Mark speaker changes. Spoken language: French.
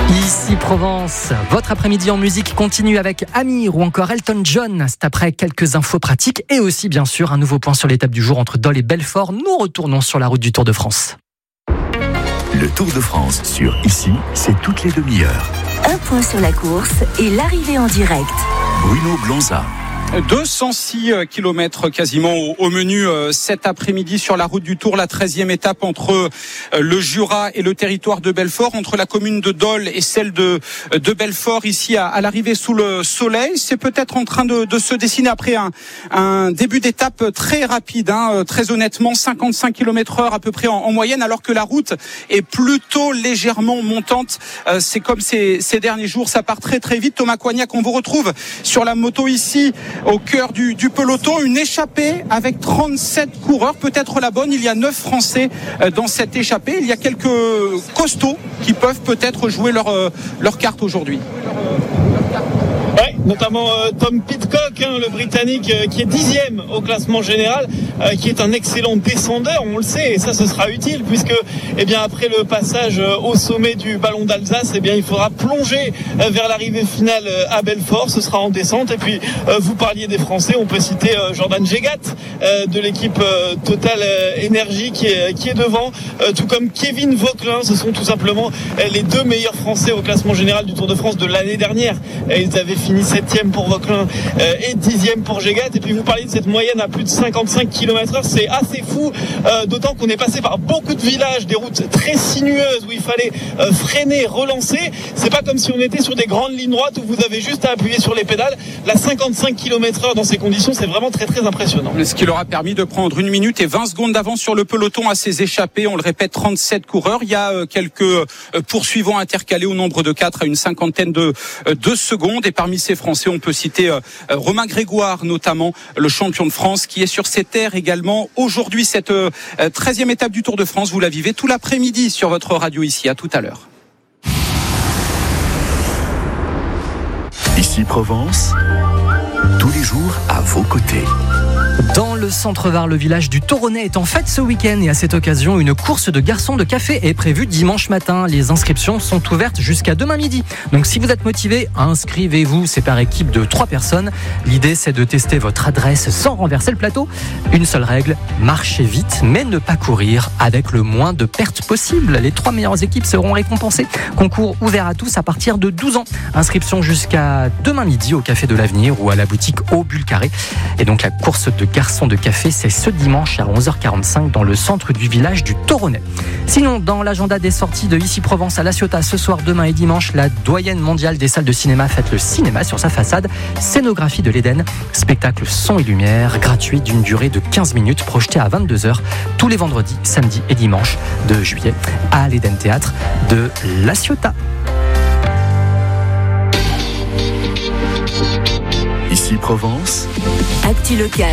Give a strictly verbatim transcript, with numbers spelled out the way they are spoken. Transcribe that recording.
Speaker 1: Ici Provence, votre après-midi en musique continue avec Amir ou encore Elton John. C'est après quelques infos pratiques et aussi bien sûr un nouveau point sur l'étape du jour entre Dole et Belfort. Nous retournons sur la route du Tour de France.
Speaker 2: Le Tour de France sur Ici, c'est toutes les demi-heures.
Speaker 3: Un point sur la course et l'arrivée en direct.
Speaker 2: Bruno Blanza.
Speaker 4: deux cent six kilomètres quasiment au, au menu euh, cet après-midi sur la route du Tour, la treizième étape entre euh, le Jura et le territoire de Belfort, entre la commune de Dole et celle de, de Belfort, ici à, à l'arrivée sous le soleil. C'est peut-être en train de, de se dessiner après un, un début d'étape très rapide, hein, très honnêtement, cinquante-cinq kilomètres heure à peu près en, en moyenne, alors que la route est plutôt légèrement montante. Euh, c'est comme ces, ces derniers jours, ça part très très vite. Thomas Coignac, on vous retrouve sur la moto ici, au cœur du, du peloton, une échappée avec trente-sept coureurs, peut-être la bonne. Il y a neuf Français dans cette échappée. Il y a quelques costauds qui peuvent peut-être jouer leur, leur carte aujourd'hui.
Speaker 5: Ouais, notamment euh, Tom Pidcock, hein, le Britannique, euh, qui est dixième au classement général, euh, qui est un excellent descendeur, on le sait, et ça ce sera utile puisque, eh bien, après le passage euh, au sommet du Ballon d'Alsace, eh bien, il faudra plonger euh, vers l'arrivée finale euh, à Belfort. Ce sera en descente. Et puis, euh, vous parliez des Français, on peut citer euh, Jordan Jegat euh, de l'équipe euh, Total euh, Energy qui est qui est devant, euh, tout comme Kevin Vauquelin. Ce sont tout simplement euh, les deux meilleurs Français au classement général du Tour de France de l'année dernière. Et ils avaient fini septième pour Vauquelin euh, et dixième pour Jegat. Et puis vous parliez de cette moyenne à plus de cinquante-cinq kilomètres heure, c'est assez fou, euh, d'autant qu'on est passé par beaucoup de villages, des routes très sinueuses où il fallait euh, freiner, relancer. C'est pas comme si on était sur des grandes lignes droites où vous avez juste à appuyer sur les pédales. La cinquante-cinq kilomètres heure dans ces conditions, c'est vraiment très très impressionnant.
Speaker 4: Ce qui leur a permis de prendre une minute et vingt secondes d'avance sur le peloton à ces échappés. On le répète, trente-sept coureurs. Il y a euh, quelques euh, poursuivants intercalés au nombre de quatre à une cinquantaine de, euh, de secondes. Et parmi ces Français, on peut citer euh, Romain Grégoire, notamment le champion de France, qui est sur ses terres également. Aujourd'hui, cette euh, treizième étape du Tour de France, vous la vivez tout l'après-midi sur votre radio ici. À tout à l'heure.
Speaker 2: Ici Provence, tous les jours à vos côtés.
Speaker 1: Dans le centre-Var, le village du Toronnet est en fête ce week-end et à cette occasion, une course de garçons de café est prévue dimanche matin. Les inscriptions sont ouvertes jusqu'à demain midi. Donc si vous êtes motivé, inscrivez-vous. C'est par équipe de trois personnes. L'idée, c'est de tester votre adresse sans renverser le plateau. Une seule règle, marchez vite, mais ne pas courir avec le moins de pertes possible. Les trois meilleures équipes seront récompensées. Concours ouvert à tous à partir de douze ans. Inscription jusqu'à demain midi au Café de l'Avenir ou à la boutique Au Bulle Carré. Et donc la course de garçons de café, c'est ce dimanche à onze heures quarante-cinq dans le centre du village du Toronnet. Sinon, dans l'agenda des sorties de Ici Provence à La Ciotat, ce soir, demain et dimanche, la doyenne mondiale des salles de cinéma fête le cinéma sur sa façade. Scénographie de l'Éden, spectacle son et lumière, gratuit d'une durée de quinze minutes, projeté à vingt-deux heures tous les vendredis, samedis et dimanches de juillet à l'Éden Théâtre de La Ciotat.
Speaker 2: Ici Provence,
Speaker 3: Actu local.